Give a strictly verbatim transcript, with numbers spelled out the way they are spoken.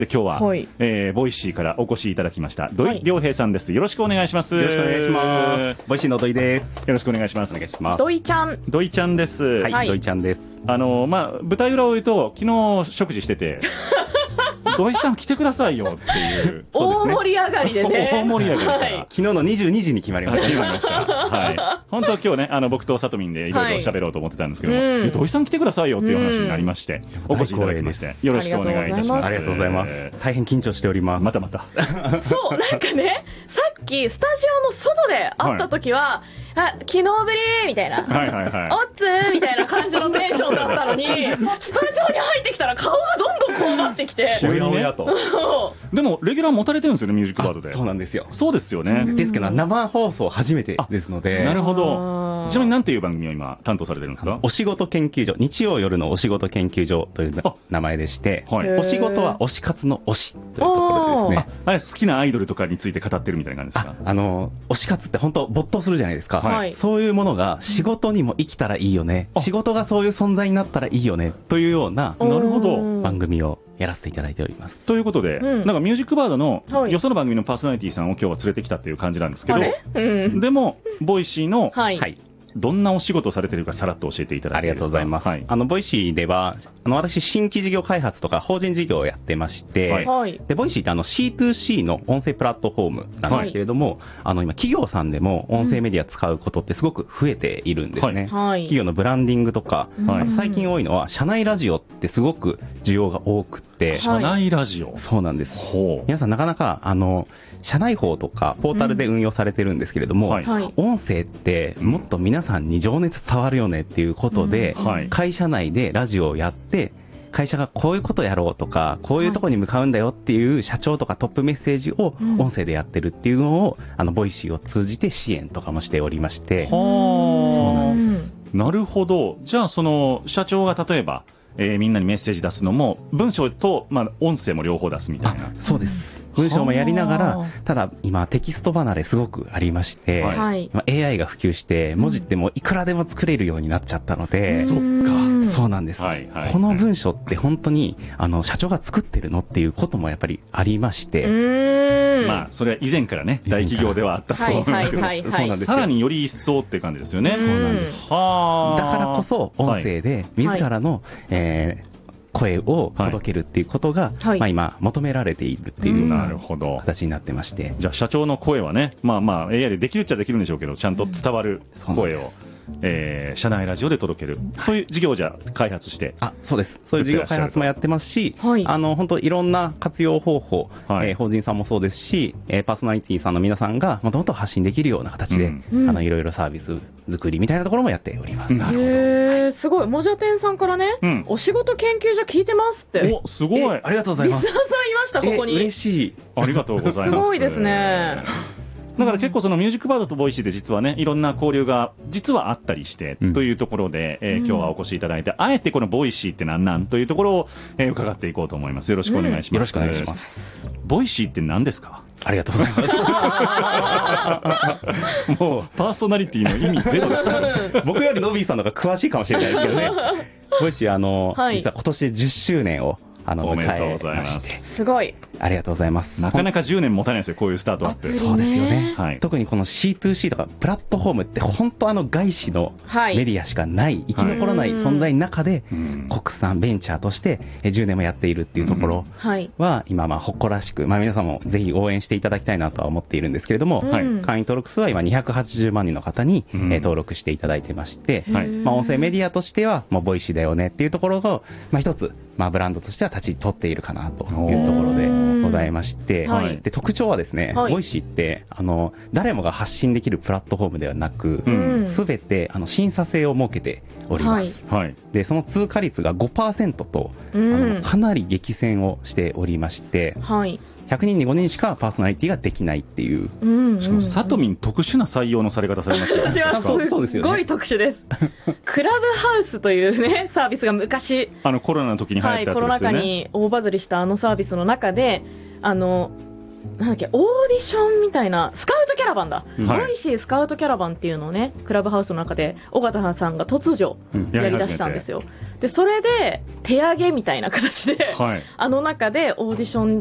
で今日は、 はいえー、ボイシーからお越しいただきました土井亮平さんです。よろしくお願いします。 よろしくお願いします。ボイシーの土井です。 よろしくお願いします。 お願いします。 土井ちゃん。 土井ちゃんです。 はい、 はい土井ちゃんです。 あのまあ舞台裏を言うと昨日食事してて土井さん来てくださいよっていう大盛り上がりでね。 大盛り上がりから、 はい、 昨日のにじゅうにじに決まりました。 決まりました。はい。本当は今日ね、あの僕とさとみんでいろいろ喋ろうと思ってたんですけども、はい、土井さん来てくださいよっていう話になりまして、お越しいただきまして、よろしくお願いいたします。 ありがとうございます。大変緊張しております。 またまた。 そう、なんかね、さっきスタジオの外で会った時は、はい、あ、昨日ぶりみたいな。 はいはいはい。 おっつーみたいな感じのテンションだったのに、スタジオに入ってきたら顔がどんどんこうなってきて。 急にね。でも、レギュラー持たれてるんですよね、ミュージックバードで。 そうなんですよ。 そうですよね。 ですけど、生放送初めてですので。 なるほど。ちなみに何ていう番組を今担当されてるんですか？ お仕事研究所、日曜夜のお仕事研究所という名前でして、 はい、 お仕事は推し活の推しというところですね。 あ、あれ好きなアイドルとかについて語ってるみたいな感じですか？ あ、あの、推し活って本当没頭するじゃないですか。 はい、 そういうものが仕事にも生きたらいいよね。仕事がそういう存在になったらいいよね。というような、 なるほど。 番組をやらせていただいております。 ということで、 うん、 なんかミュージックバードの、 はい、 よその番組のパーソナリティさんを今日は連れてきたっていう感じなんですけど、 うん、 でも、ボイシーの、 はいはい、 どんなお仕事をされてるかさらっと教えていただいていいですか？ ありがとうございます。 はい、 あの、ボイシーでは、あの、私、新規事業開発とか法人事業をやってまして、 はい、 で、ボイシーってあの シーツーシー の音声プラットフォームなんですけれども、はい、あの、今、企業さんでも音声メディア使うことってすごく増えているんですね。はい、企業のブランディングとか、はい、あと最近多いのは、社内ラジオってすごく需要が多くて、 社内ラジオ、 そうなんです。皆さんなかなか、あの、社内法とかポータルで運用されてるんですけれども、うんはい、音声ってもっと皆さんに情熱伝わるよねっていうことで、うんはい、会社内でラジオをやって会社がこういうことやろうとかこういうところに向かうんだよっていう社長とかトップメッセージを音声でやってるっていうのを、うん、あのボイシーを通じて支援とかもしておりまして、そうなんです。 なるほど。じゃあその社長が例えばえー、みんなにメッセージ出すのも文章と、まあ、音声も両方出すみたいな。 そうです。文章もやりながら、ただ今テキスト離れすごくありまして、はい、まあ、エーアイ が普及して文字ってもういくらでも作れるようになっちゃったので、 そっか。 そうなんです、はいはい、この文章って本当にあの社長が作ってるのっていうこともやっぱりありまして、うーん、 まあそれは以前からね大企業ではあったと思うんですけど、はいはいはいはい、さらにより一層っていう感じですよね。 そうなんです。はだからこそ音声で自らの、はい、えー声を届けるっていうことが、はい、まあ、今求められているっていうような形になってまして、 じゃあ社長の声はね、まあまあ エーアイ でできるっちゃできるんでしょうけどちゃんと伝わる声を、うん、えー、社内ラジオで届ける、そういう事業をじゃあ開発して、 あ、そうです。そういう事業開発もやってますし、はい、あの本当いろんな活用方法、はい、えー、法人さんもそうですし、えー、パーソナリティさんの皆さんがもともと発信できるような形で、うん、あのいろいろサービス作りみたいなところもやっております。 なるほど。へー、すごい。もじゃ店さんからね、うん、お仕事研究所聞いてますって。 お、すごい。 ありがとうございます。 リスナーさんいました、ここに。 嬉しい。 ありがとうございます。 すごいですね。 だから結構そのミュージックバードとボイシーで実はねいろんな交流が実はあったりしてというところで、うん、えー、今日はお越しいただいて、あえてこのボイシーって何なんというところを、えー、伺っていこうと思います。よろしくお願いします。うん、 よろしくお願いします。 ボイシーって何ですか？ ありがとうございます。もうパーソナリティの意味ゼロですね。 僕よりノビーさんの方が詳しいかもしれないですけどね。ボイシーあの、はい、実は今年でじゅっしゅうねんをあのおめでとうございまして、 すごい。 ありがとうございます。 なかなかじゅうねん持たないですよ、こういうスタートアップ。 そうですよね、 はい、 特にこの シーツーシー とかプラットフォームって本当あの外資のメディアしかない、はい、生き残らない存在の中で、はい、国産ベンチャーとしてじゅうねんもやっているっていうところは今まあ誇らしく、まあ、皆さんもぜひ応援していただきたいなとは思っているんですけれども、はい、会員登録数は今にひゃくはちじゅうまんにんの方に、うん、えー、登録していただいてまして、はい、まあ、音声メディアとしてはもうボイシーだよねっていうところを、まあ、一つ、まあ、ブランドとしては立ち取っているかなというところでございまして、はい、で特徴はですね、はい、ボイシーってあの誰もが発信できるプラットフォームではなく、すべ、うん、てあの審査制を設けております、はい、でその通過率が ごパーセント と、うん、あのかなり激戦をしておりまして、はい、ひゃくにんにごにんしかパーソナリティができないっていう、うんうんうん、 しかもサトミン特殊な採用のされ方されますよね。 私はすごい特殊です。クラブハウスというねサービスが昔あのコロナの時に流行ったやつですよね、はい、コロナ禍に大バズりしたあのサービスの中で、あのなんだっけ、オーディションみたいなスカウトキャラバンだ、はい、ボイシースカウトキャラバンっていうのをねクラブハウスの中で尾形さんが突如やりだしたんですよ、うん、 でそれで手上げみたいな形で、はい、あの中でオーディション